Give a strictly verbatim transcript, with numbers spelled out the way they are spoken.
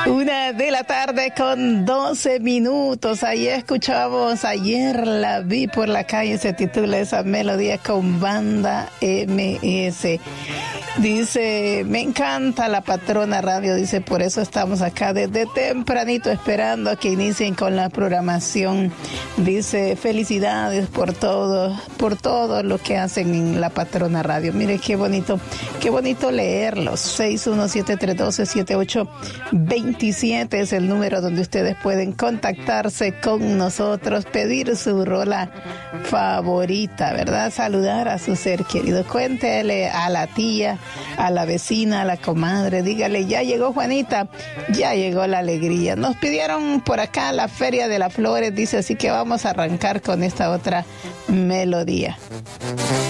Una de la tarde con doce minutos. Ahí escuchamos Ayer la vi por la calle, se titula esa melodía con Banda M S. Dice, me encanta la Patrona Radio, dice, por eso estamos acá desde tempranito esperando a que inicien con la programación. Dice, felicidades por todo, por todo lo que hacen en la Patrona Radio. Mire qué bonito, qué bonito leerlos. seis uno siete, tres uno dos, siete ocho dos siete es el número donde ustedes pueden contactarse con nosotros, pedir su rola favorita, ¿verdad? Saludar a su ser querido. Cuéntele a la tía, a la vecina, a la comadre, dígale, ya llegó Juanita, ya llegó la alegría. Nos pidieron por acá la Feria de las Flores, dice, así que vamos a arrancar con esta otra melodía.